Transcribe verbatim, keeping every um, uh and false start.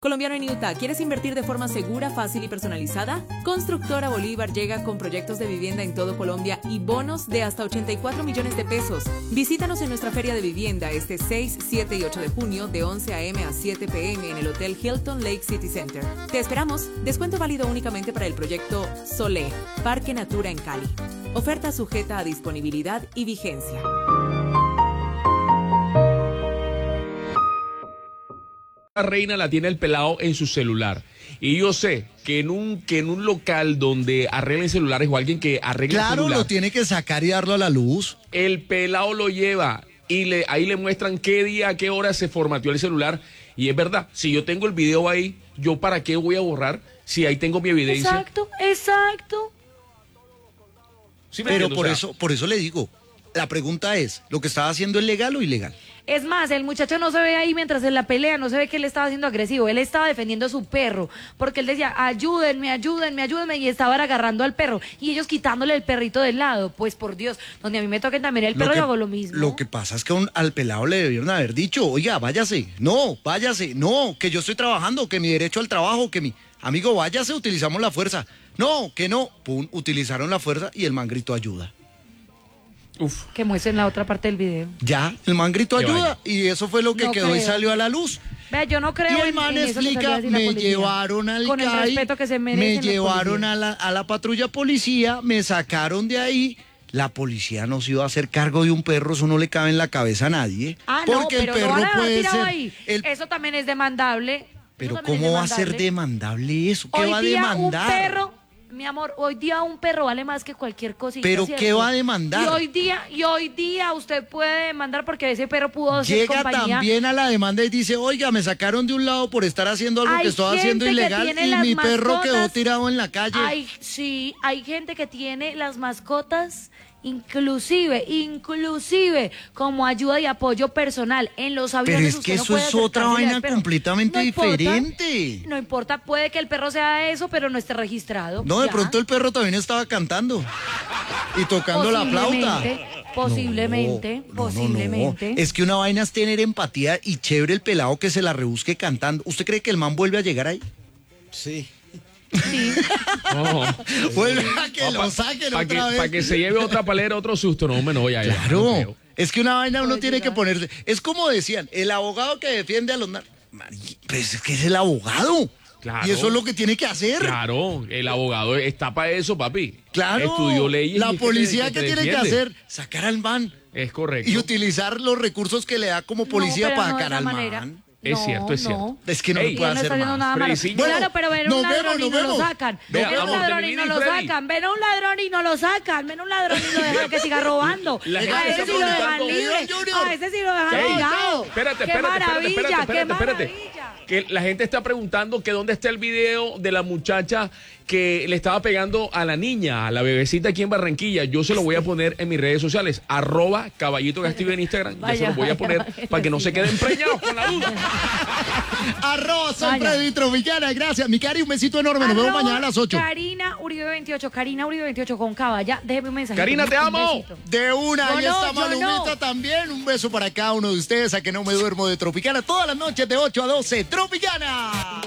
Colombiano en Utah, ¿quieres invertir de forma segura, fácil y personalizada? Constructora Bolívar llega con proyectos de vivienda en todo Colombia y bonos de hasta ochenta y cuatro millones de pesos. Visítanos en nuestra feria de vivienda este seis, siete y ocho de junio de once a eme a siete pe eme en el Hotel Hilton Lake City Center. Te esperamos. Descuento válido únicamente para el proyecto Solé, Parque Natura en Cali. Oferta sujeta a disponibilidad y vigencia. La reina la tiene el pelado en su celular. Y yo sé que en un que en un local donde arreglen celulares o alguien que arregle claro, celular, lo tiene que sacar y darlo a la luz. El pelado lo lleva y le ahí le muestran qué día, a qué hora se formateó el celular. Y es verdad, si yo tengo el video ahí, ¿yo para qué voy a borrar si ahí tengo mi evidencia? Exacto, exacto. ¿Sí me Pero entiendo? por O sea, eso, por eso le digo, la pregunta es, ¿lo que estaba haciendo es legal o ilegal? Es más, el muchacho no se ve ahí mientras en la pelea, no se ve que él estaba siendo agresivo, él estaba defendiendo a su perro, porque él decía, ayúdenme, ayúdenme, ayúdenme, y estaban agarrando al perro, y ellos quitándole el perrito del lado. Pues por Dios, donde a mí me toquen también el Lo perro, que- yo hago lo mismo. Lo que pasa es que un- al pelado le debieron haber dicho, oiga, váyase, no, váyase, no, que yo estoy trabajando, que mi derecho al trabajo, que mi amigo, váyase, utilizamos la fuerza. No, que no, pum, utilizaron la fuerza y el man gritó ayuda. uf. Que muestren la otra parte del video. Ya, el man gritó Qué ayuda vaina. y eso fue lo que No quedó y creo. salió a la luz. Vea, yo no creo Y el en, man en eso que salió a explica, decir la me policía. llevaron al Con el C A I, respeto que se me merecen los llevaron policías. a la, a la patrulla policía, me sacaron de ahí. La policía no se iba a hacer cargo de un perro, eso no le cabe en la cabeza a nadie. Ah, no, porque pero el perro lo van a dejar puede tirado ser. ahí. el- Eso también es demandable. pero Eso también es ¿cómo va a ser demandable. demandable eso? ¿Qué Hoy va a día demandar? un perro, mi amor, hoy día un perro vale más que cualquier cosita. ¿Pero ¿cierto? qué va a demandar? Y hoy día, y hoy día usted puede demandar porque ese perro pudo ser Llega compañía. también a la demanda y dice, oiga, me sacaron de un lado por estar haciendo algo Hay que estaba haciendo gente que ilegal tiene y las mi perro quedó mascotas. tirado en la calle. Hay, sí, hay gente que tiene las mascotas inclusive, inclusive como ayuda y apoyo personal en los aviones. Pero es usted que no eso puede es otra acercársele vaina al perro. completamente No importa, diferente. No importa, puede que el perro sea eso, pero no esté registrado. No, de Ya. pronto el perro también estaba cantando y tocando la flauta. Posiblemente, Posiblemente, No, no, no, posiblemente. no. Es que una vaina es tener empatía y chévere el pelado que se la rebusque cantando. ¿Usted cree que el man vuelve a llegar ahí? Sí. Sí. No. Vuelve a que lo saquen Para que, otra vez. pa' que se lleve otra palera, otro susto. No, hombre, no, ya, ya. no Claro. creo. Es que una vaina uno Puede tiene que llegar. ponerse. Es como decían, el abogado que defiende a los nar... Mari- Pues es que es el abogado. Claro. Y eso es lo que tiene que hacer. Claro, el abogado está para eso, papi. Claro. Estudió leyes. y La es que te- policía, que ¿qué te tiene que defiende. hacer? Sacar al man. Es correcto. Y utilizar los recursos que le da como policía No, pero para no de sacar esa al manera. man. Es No, cierto, es no. cierto. Es que no Ey, se puede Él no hacer está haciendo más. nada malo. Freddy, bueno, Claro, pero ven a nos un ladrón vemos, y nos no lo vemos. sacan. Vea, Ven a un amor, ladrón y termina no y lo Freddy. sacan. Ven a un ladrón y no lo sacan. Ven a un ladrón y lo dejan que siga robando. La A gente ese está sí lo dejan preguntando, libre. Junior. A ese sí lo dejan Ey, tirado. Espérate, Qué espérate, maravilla, espérate, espérate, qué espérate, espérate. maravilla. Que la gente está preguntando que dónde está el video de la muchacha que le estaba pegando a la niña, a la bebecita aquí en Barranquilla. Yo se lo voy a poner en mis redes sociales, arroba Caballito Castillo en Instagram. Yo se Vaya, lo voy a vaya, poner vaya, para que no se vaya. queden preñados con la duda. Arroz, son Vaya. Freddy Tropicana, gracias. Mi cari, un besito enorme. Nos vemos Arroba mañana a las ocho. Karina Uribe veintiocho, Karina Uribe veintiocho con Cava. Ya, déjeme un mensaje. Karina, te Un amo. besito. De una, Yo ahí no, está yo Malumita no. también. Un beso para cada uno de ustedes, a que no me duermo de Tropicana. Todas las noches de ocho a doce, Tropicana.